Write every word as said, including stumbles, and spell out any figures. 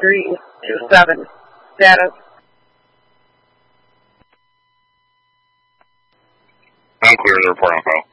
three two seven. Status. Unclear the report on file.